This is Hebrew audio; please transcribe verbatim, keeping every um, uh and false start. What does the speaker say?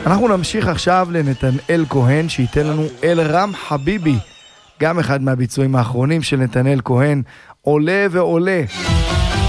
אנחנו נמשיך עכשיו לנתנאל כהן שייתן לנו אל רם חביבי, גם אחד מהביצועים האחרונים של נתנאל כהן, עולה ועולה.